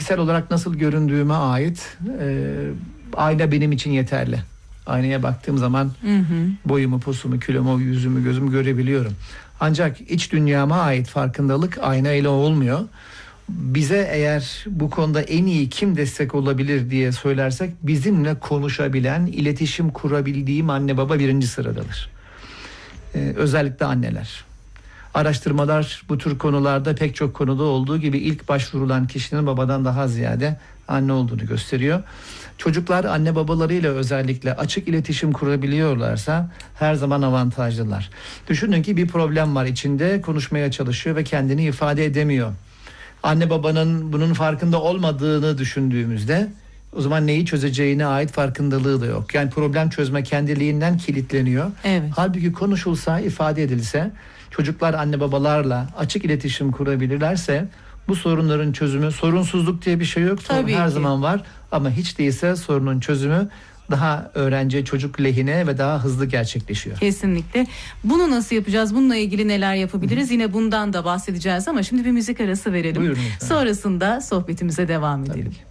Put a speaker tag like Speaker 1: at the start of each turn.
Speaker 1: fiziksel olarak nasıl göründüğüme ait ayna benim için yeterli. Aynaya baktığım zaman boyumu, posumu, kilomu, yüzümü, gözümü görebiliyorum. Ancak iç dünyama ait farkındalık ayna ile olmuyor. Bize eğer bu konuda en iyi kim destek olabilir diye söylersek, bizimle konuşabilen, iletişim kurabildiğim anne baba birinci sıradadır. Özellikle anneler. Araştırmalar bu tür konularda pek çok konuda olduğu gibi ilk başvurulan kişinin babadan daha ziyade anne olduğunu gösteriyor. Çocuklar anne babalarıyla özellikle açık iletişim kurabiliyorlarsa her zaman avantajlılar. Düşünün ki bir problem var içinde, konuşmaya çalışıyor ve kendini ifade edemiyor. Anne babanın bunun farkında olmadığını düşündüğümüzde o zaman neyi çözeceğine ait farkındalığı da yok. Yani problem çözme kendiliğinden kilitleniyor.
Speaker 2: Evet.
Speaker 1: Halbuki konuşulsa, ifade edilse, çocuklar anne babalarla açık iletişim kurabilirlerse bu sorunların çözümü, sorunsuzluk diye bir şey yok. Sorun her zaman var ama hiç değilse sorunun çözümü daha öğrenci, çocuk lehine ve daha hızlı gerçekleşiyor.
Speaker 2: Kesinlikle. Bunu nasıl yapacağız? Bununla ilgili neler yapabiliriz? Yine bundan da bahsedeceğiz ama şimdi bir müzik arası verelim.
Speaker 1: Buyurun lütfen.
Speaker 2: Sonrasında sohbetimize devam edelim.
Speaker 1: Tabii ki.